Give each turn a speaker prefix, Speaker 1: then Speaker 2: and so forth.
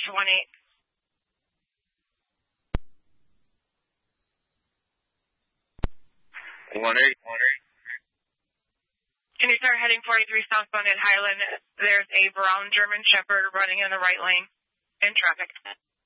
Speaker 1: to 1-8. Can you start heading 43 southbound at Highland? There's a brown German Shepherd running in the right lane in traffic.